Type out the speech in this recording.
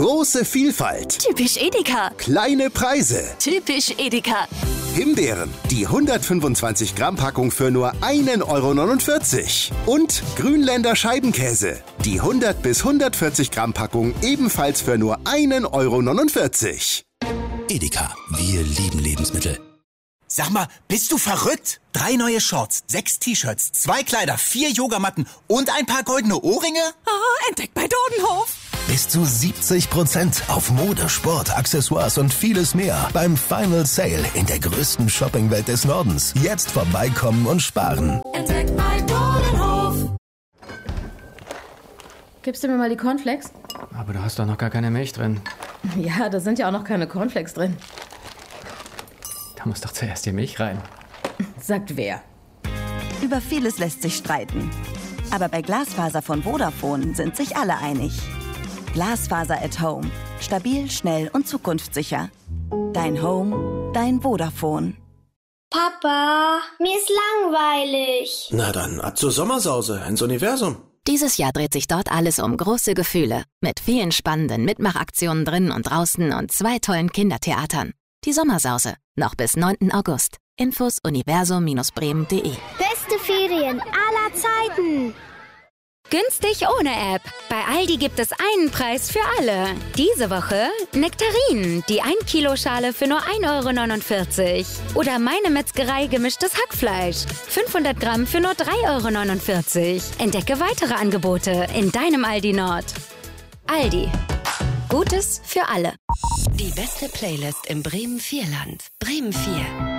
Große Vielfalt. Typisch Edeka. Kleine Preise. Typisch Edeka. Himbeeren, die 125 Gramm Packung für nur 1,49 €. Und Grünländer Scheibenkäse, die 100 bis 140 Gramm Packung ebenfalls für nur 1,49 €. Edeka, wir lieben Lebensmittel. Sag mal, bist du verrückt? 3 neue Shorts, 6 T-Shirts, 2 Kleider, 4 Yogamatten und ein paar goldene Ohrringe? Oh, entdeckt bei Dodenhof. Bis zu 70% auf Mode, Sport, Accessoires und vieles mehr beim Final Sale in der größten Shoppingwelt des Nordens. Jetzt vorbeikommen und sparen. Entdeckt bei Dodenhof. Gibst du mir mal die Cornflakes? Aber du hast doch noch gar keine Milch drin. Ja, da sind ja auch noch keine Cornflakes drin. Da muss doch zuerst die Milch rein. Sagt wer? Über vieles lässt sich streiten. Aber bei Glasfaser von Vodafone sind sich alle einig. Glasfaser at Home. Stabil, schnell und zukunftssicher. Dein Home, dein Vodafone. Papa, mir ist langweilig. Na dann, ab zur Sommersause ins Universum. Dieses Jahr dreht sich dort alles um große Gefühle. Mit vielen spannenden Mitmachaktionen drinnen und draußen und 2 tollen Kindertheatern. Die Sommersause. Noch bis 9. August. Infos universum-bremen.de. Beste Ferien aller Zeiten. Günstig ohne App. Bei Aldi gibt es einen Preis für alle. Diese Woche Nektarinen, die 1 Kilo Schale für nur 1,49 €. Oder Meine Metzgerei gemischtes Hackfleisch. 500 Gramm für nur 3,49 €. Entdecke weitere Angebote in deinem Aldi Nord. Aldi. Gutes für alle. Die beste Playlist im Bremen-4-Land. Bremen 4.